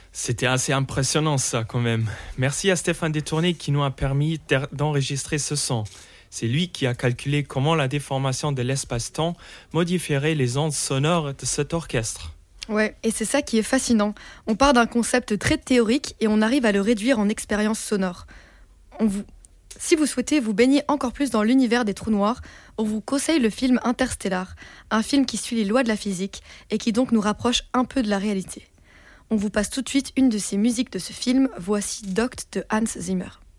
C'était assez impressionnant ça quand même. Merci à Stéphane Détourné qui nous a permis d'enregistrer ce son. C'est lui qui a calculé comment la déformation de l'espace-temps modifierait les ondes sonores de cet orchestre. Ouais, et c'est ça qui est fascinant. On part d'un concept très théorique et on arrive à le réduire en expérience sonore. Si vous souhaitez vous baigner encore plus dans l'univers des trous noirs, on vous conseille le film Interstellar, un film qui suit les lois de la physique et qui donc nous rapproche un peu de la réalité. On vous passe tout de suite une de ces musiques de ce film, voici Doct de Hans Zimmer.